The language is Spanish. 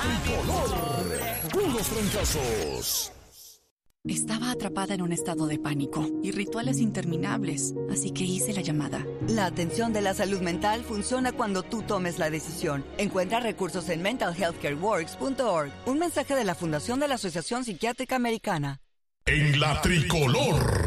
Tricolor. Puros fracasos. Estaba atrapada en un estado de pánico y rituales interminables, así que hice la llamada. La atención de la salud mental funciona cuando tú tomes la decisión. Encuentra recursos en mentalhealthcareworks.org. Un mensaje de la Fundación de la Asociación Psiquiátrica Americana. En la Tricolor.